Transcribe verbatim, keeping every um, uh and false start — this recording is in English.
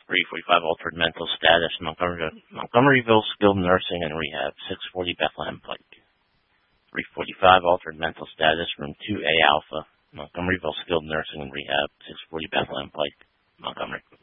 three forty-five altered mental status, Montgomery, Montgomeryville Skilled Nursing and Rehab, six forty Bethlehem Pike. three forty-five altered mental status, room two A Alpha, Montgomeryville Skilled Nursing and Rehab, six forty Bethlehem Pike, Montgomery.